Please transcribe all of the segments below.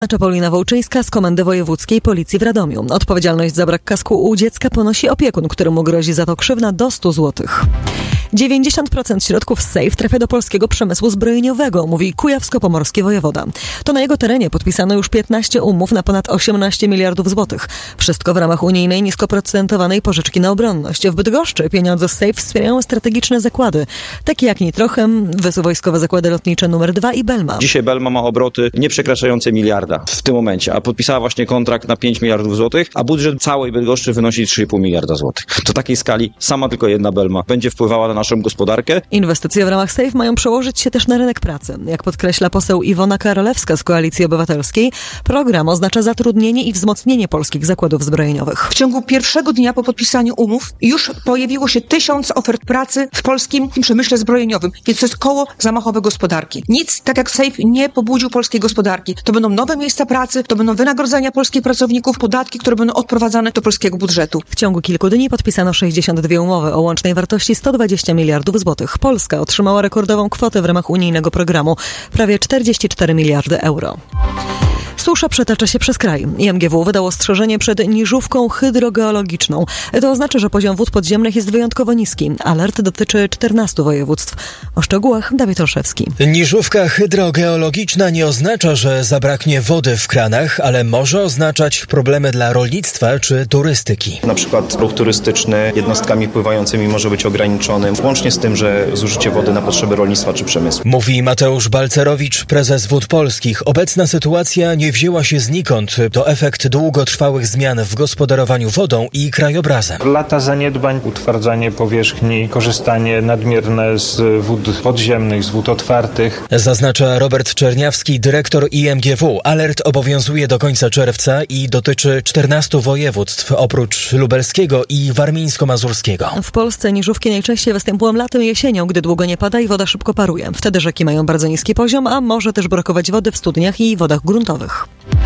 Paulina Wołczyńska z Komendy Wojewódzkiej Policji w Radomiu. Odpowiedzialność za brak kasku u dziecka ponosi opiekun, któremu grozi za to grzywna do 100 zł. 90% środków z SAFE trafia do polskiego przemysłu zbrojeniowego, mówi kujawsko-pomorski wojewoda. To na jego terenie podpisano już 15 umów na ponad 18 miliardów złotych. Wszystko w ramach unijnej niskoprocentowanej pożyczki na obronność. W Bydgoszczy pieniądze z SAFE wspierają strategiczne zakłady, takie jak Nitrochem, Wojskowe Zakłady Lotnicze nr 2 i Belma. Dzisiaj Belma ma obroty nie przekraczające miliarda w tym momencie, a podpisała właśnie kontrakt na 5 miliardów złotych, a budżet całej Bydgoszczy wynosi 3,5 miliarda złotych. To takiej skali sama tylko jedna Belma będzie wpływała na naszą gospodarkę. Inwestycje w ramach SAFE mają przełożyć się też na rynek pracy. Jak podkreśla poseł Iwona Karolewska z Koalicji Obywatelskiej, program oznacza zatrudnienie i wzmocnienie polskich zakładów zbrojeniowych. W ciągu pierwszego dnia po podpisaniu umów już pojawiło się 1000 ofert pracy w polskim przemyśle zbrojeniowym, więc to jest koło zamachowe gospodarki. Nic, tak jak SAFE, nie pobudził polskiej gospodarki. To będą nowe miejsca pracy, to będą wynagrodzenia polskich pracowników, podatki, które będą odprowadzane do polskiego budżetu. W ciągu kilku dni podpisano 62 umowy o łącznej wartości 120 miliardów złotych. Polska otrzymała rekordową kwotę w ramach unijnego programu, prawie 44 miliardy euro. Susza przetacza się przez kraj. IMGW wydało ostrzeżenie przed niżówką hydrogeologiczną. To oznacza, że poziom wód podziemnych jest wyjątkowo niski. Alert dotyczy 14 województw. O szczegółach Dawid Olszewski. Niżówka hydrogeologiczna nie oznacza, że zabraknie wody w kranach, ale może oznaczać problemy dla rolnictwa czy turystyki. Na przykład ruch turystyczny jednostkami pływającymi może być ograniczony, włącznie z tym, że zużycie wody na potrzeby rolnictwa czy przemysłu. Mówi Mateusz Balcerowicz, prezes Wód Polskich. Obecna sytuacja nie wzięła się znikąd. To efekt długotrwałych zmian w gospodarowaniu wodą i krajobrazem. Lata zaniedbań, utwardzanie powierzchni, korzystanie nadmierne z wód podziemnych, z wód otwartych. Zaznacza Robert Czerniawski, dyrektor IMGW. Alert obowiązuje do końca czerwca i dotyczy 14 województw, oprócz lubelskiego i warmińsko-mazurskiego. W Polsce niżówki najczęściej występują latem i jesienią, gdy długo nie pada i woda szybko paruje. Wtedy rzeki mają bardzo niski poziom, a może też brakować wody w studniach i wodach gruntowych.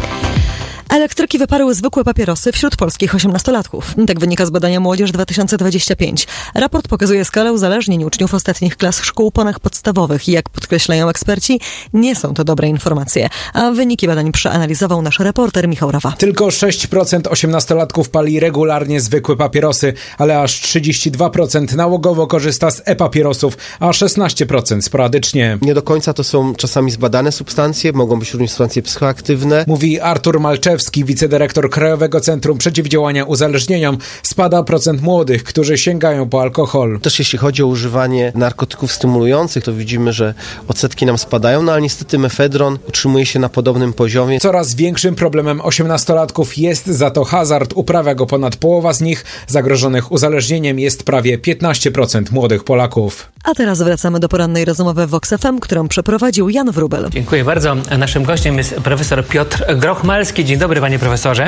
Elektryki wyparły zwykłe papierosy wśród polskich 18-latków. Tak wynika z badania Młodzież 2025. Raport pokazuje skalę uzależnień uczniów ostatnich klas szkół ponadpodstawowych i jak podkreślają eksperci, nie są to dobre informacje. A wyniki badań przeanalizował nasz reporter Michał Rawa. Tylko 6% 18-latków pali regularnie zwykłe papierosy, ale aż 32% nałogowo korzysta z e-papierosów, a 16% sporadycznie. Nie do końca to są czasami zbadane substancje, mogą być również substancje psychoaktywne. Mówi Artur Malczewski, wicedyrektor Krajowego Centrum Przeciwdziałania Uzależnieniom. Spada procent młodych, którzy sięgają po alkohol. Też jeśli chodzi o używanie narkotyków stymulujących, to widzimy, że odsetki nam spadają, no ale niestety mefedron utrzymuje się na podobnym poziomie. Coraz większym problemem 18-latków jest za to hazard. Uprawia go ponad połowa z nich. Zagrożonych uzależnieniem jest prawie 15% młodych Polaków. A teraz wracamy do porannej rozmowy w Vox FM, którą przeprowadził Jan Wróbel. Dziękuję bardzo. Naszym gościem jest profesor Piotr Grochmalski. Dzień dobry, panie profesorze.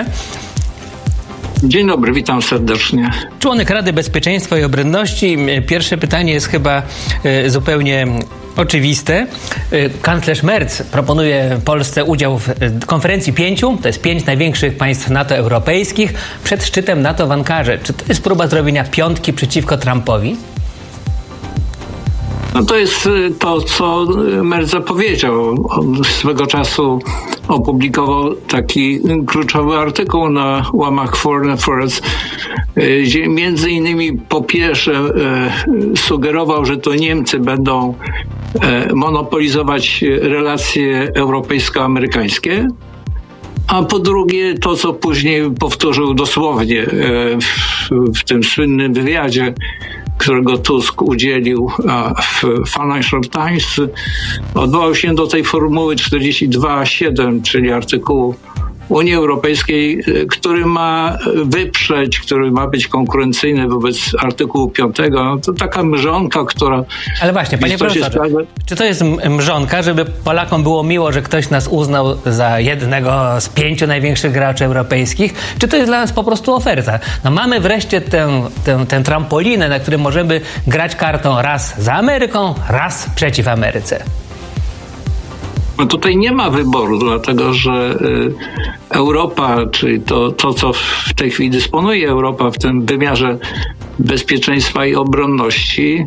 Dzień dobry, witam serdecznie. Członek Rady Bezpieczeństwa i Obronności. Pierwsze pytanie jest chyba zupełnie oczywiste. Kanclerz Merz proponuje Polsce udział w konferencji 5, to jest 5 największych państw NATO europejskich, przed szczytem NATO w Ankarze. Czy to jest próba zrobienia piątki przeciwko Trumpowi? No to jest to, co Merz zapowiedział. On swego czasu opublikował taki kluczowy artykuł na łamach Foreign Affairs, gdzie między innymi po pierwsze sugerował, że to Niemcy będą monopolizować relacje europejsko-amerykańskie, a po drugie to, co później powtórzył dosłownie w tym słynnym wywiadzie, którego Tusk udzielił w Financial Times, odwołał się do tej formuły 42.7, czyli artykułu Unii Europejskiej, który ma wyprzeć, który ma być konkurencyjny wobec artykułu 5. No to taka mrzonka, która... Ale właśnie, panie profesorze, czy to jest mrzonka, żeby Polakom było miło, że ktoś nas uznał za jednego z 5 największych graczy europejskich? Czy to jest dla nas po prostu oferta? No mamy wreszcie tę trampolinę, na którym możemy grać kartą raz za Ameryką, raz przeciw Ameryce. No tutaj nie ma wyboru, dlatego że Europa, czyli to, co w tej chwili dysponuje Europa w tym wymiarze bezpieczeństwa i obronności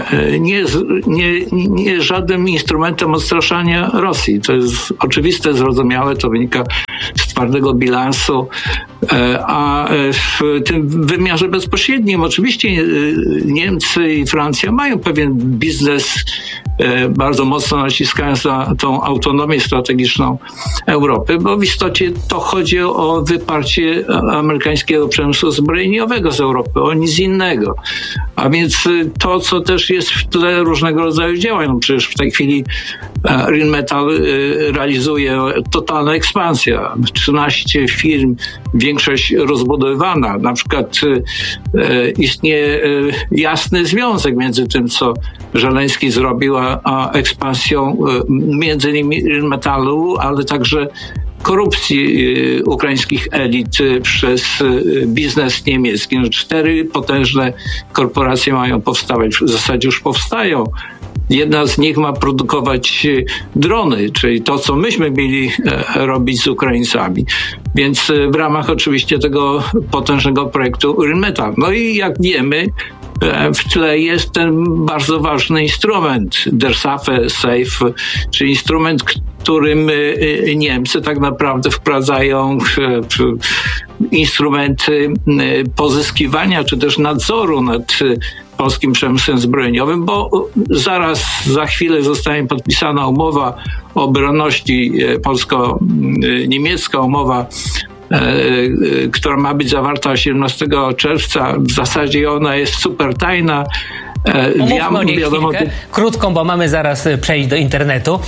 nie żadnym instrumentem odstraszania Rosji. To jest oczywiste, zrozumiałe, to wynika z twardego bilansu, a w tym wymiarze bezpośrednim oczywiście Niemcy i Francja mają pewien biznes, bardzo mocno naciskając na tą autonomię strategiczną Europy, bo w istocie to chodzi o wyparcie amerykańskiego przemysłu zbrojeniowego z Europy, o nic innego. A więc to, co też jest w tle różnego rodzaju działań, no przecież w tej chwili Rheinmetall realizuje totalna ekspansja. 13 firm, większość rozbudowywana. Na przykład istnieje jasny związek między tym, co Żeleński zrobił, a ekspansją między innymi Rheinmetallu, ale także korupcji ukraińskich elit przez biznes niemiecki. 4 potężne korporacje mają powstawać, w zasadzie już powstają. Jedna z nich ma produkować drony, czyli to, co myśmy mieli robić z Ukraińcami. Więc w ramach oczywiście tego potężnego projektu Rheinmetall. No i jak wiemy, w tle jest ten bardzo ważny instrument, der Safe, czyli instrument, którym Niemcy tak naprawdę wprowadzają instrumenty pozyskiwania czy też nadzoru nad polskim przemysłem zbrojeniowym, bo za chwilę zostanie podpisana umowa o obronności polsko-niemiecka, umowa, która ma być zawarta 17 czerwca. W zasadzie ona jest super tajna. Omówmy o niej chwilkę, krótką, bo mamy zaraz przejść do internetu.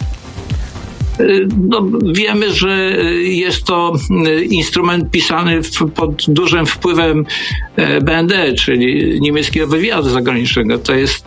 No, wiemy, że jest to instrument pisany pod dużym wpływem BND, czyli niemieckiego wywiadu zagranicznego. To jest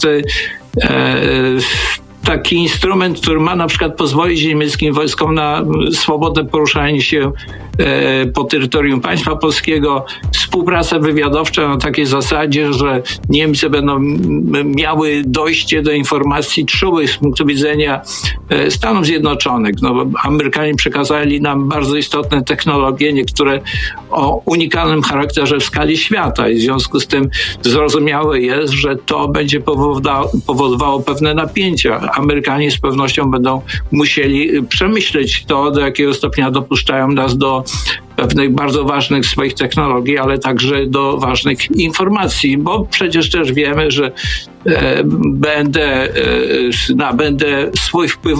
taki instrument, który ma na przykład pozwolić niemieckim wojskom na swobodne poruszanie się po terytorium państwa polskiego, współpraca wywiadowcza na takiej zasadzie, że Niemcy będą miały dojście do informacji czułych z punktu widzenia Stanów Zjednoczonych. No, bo Amerykanie przekazali nam bardzo istotne technologie, niektóre o unikalnym charakterze w skali świata i w związku z tym zrozumiałe jest, że to będzie powodowało pewne napięcia. Amerykanie z pewnością będą musieli przemyśleć to, do jakiego stopnia dopuszczają nas do pewnych bardzo ważnych swoich technologii, ale także do ważnych informacji, bo przecież też wiemy, że na BND swój wpływ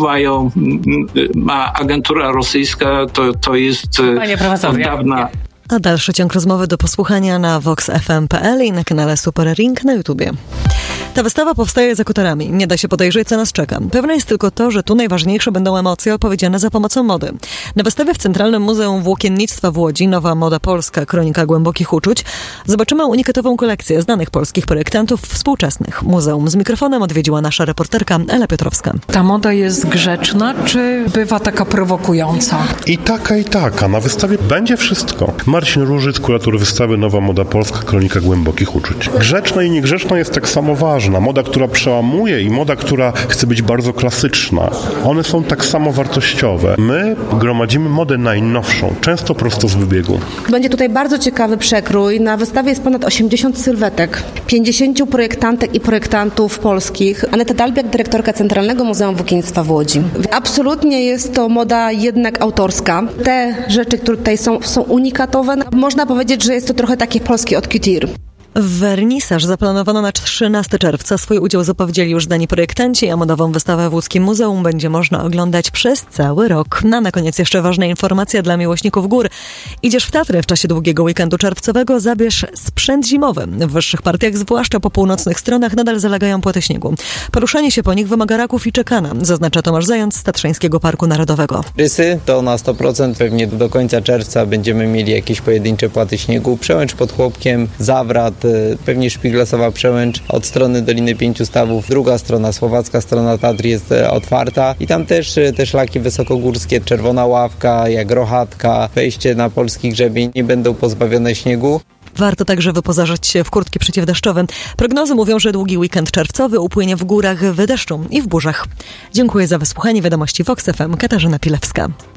ma agentura rosyjska, to jest od dawna. A dalszy ciąg rozmowy do posłuchania na voxfm.pl i na kanale Super Ring na YouTubie. Ta wystawa powstaje za kutarami. Nie da się podejrzeć, co nas czeka. Pewne jest tylko to, że tu najważniejsze będą emocje opowiedziane za pomocą mody. Na wystawie w Centralnym Muzeum Włókiennictwa w Łodzi Nowa Moda Polska – Kronika Głębokich Uczuć zobaczymy unikatową kolekcję znanych polskich projektantów współczesnych. Muzeum z mikrofonem odwiedziła nasza reporterka Ela Piotrowska. Ta moda jest grzeczna, czy bywa taka prowokująca? I taka. Na wystawie będzie wszystko. Marcin Różyc, kurator wystawy Nowa Moda Polska – Kronika Głębokich Uczuć. Grzeczna i niegrzeczna jest tak samo ważna. Moda, która przełamuje i moda, która chce być bardzo klasyczna. One są tak samo wartościowe. My gromadzimy modę najnowszą, często prosto z wybiegu. Będzie tutaj bardzo ciekawy przekrój. Na wystawie jest ponad 80 sylwetek, 50 projektantek i projektantów polskich. Aneta Dalbiak, dyrektorka Centralnego Muzeum Włókiennictwa w Łodzi. Absolutnie jest to moda jednak autorska. Te rzeczy, które tutaj są unikatowe. Można powiedzieć, że jest to trochę takie polskie haute couture. Wernisaż zaplanowano na 13 czerwca. Swój udział zapowiedzieli już znani projektanci, a modową wystawę w łódzkim muzeum będzie można oglądać przez cały rok. Na koniec jeszcze ważna informacja dla miłośników gór. Idziesz w Tatry w czasie długiego weekendu czerwcowego, zabierz sprzęt zimowy. W wyższych partiach, zwłaszcza po północnych stronach, nadal zalegają płaty śniegu. Poruszanie się po nich wymaga raków i czekana, zaznacza Tomasz Zając z Tatrzańskiego Parku Narodowego. Rysy to na 100%, pewnie do końca czerwca będziemy mieli jakieś pojedyncze płaty śniegu. Przełęcz pod Chłopkiem, Zawrat, pewnie Szpiglasowa Przełęcz od strony Doliny Pięciu Stawów. Druga strona, słowacka strona Tatr jest otwarta i tam też te szlaki wysokogórskie, Czerwona Ławka, jak Rochatka, wejście na polski grzebień nie będą pozbawione śniegu. Warto także wyposażyć się w kurtki przeciwdeszczowe. Prognozy mówią, że długi weekend czerwcowy upłynie w górach w deszczu i w burzach. Dziękuję za wysłuchanie wiadomości Vox FM. Katarzyna Pilewska.